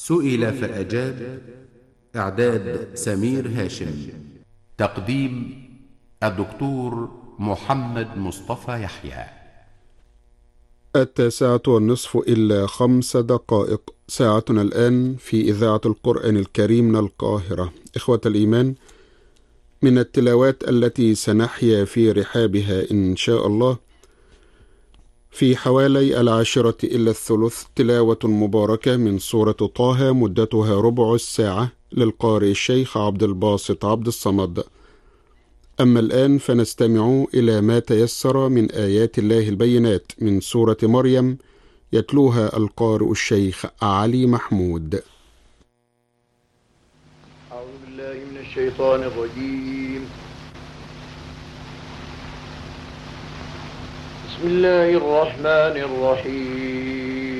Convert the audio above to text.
سئل فأجاب. إعداد سمير هاشم. تقديم الدكتور محمد مصطفى يحيى. 9:30 إلا 5 دقائق. ساعتنا الآن في إذاعة القرآن الكريم من القاهرة. إخوة الإيمان، من التلاوات التي سنحيا في رحابها إن شاء الله في حوالي 10 إلا الثلث تلاوة مباركة من سورة طه مدتها ربع الساعة للقارئ الشيخ عبد الباسط عبد الصمد. أما الآن فنستمع إلى ما تيسر من آيات الله البينات من سورة مريم، يتلوها القارئ الشيخ علي محمود. أعوذ بالله من الشيطان الرجيم. بسم الله الرحمن الرحيم.